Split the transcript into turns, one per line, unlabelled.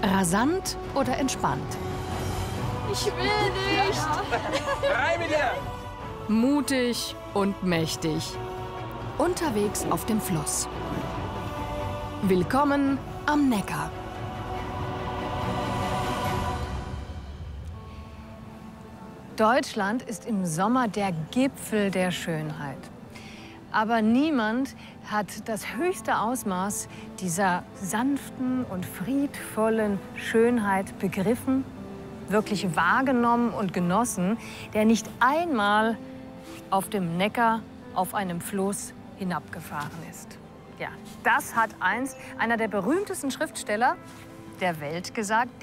Rasant oder entspannt?
Ich will nicht.
Rein mit dir!
Mutig und mächtig. Unterwegs auf dem Fluss. Willkommen am Neckar.
Deutschland ist im Sommer der Gipfel der Schönheit. Aber niemand hat das höchste Ausmaß dieser sanften und friedvollen Schönheit begriffen, wirklich wahrgenommen und genossen, der nicht einmal auf dem Neckar auf einem Floß hinabgefahren ist. Ja, das hat einst einer der berühmtesten Schriftsteller der Welt gesagt.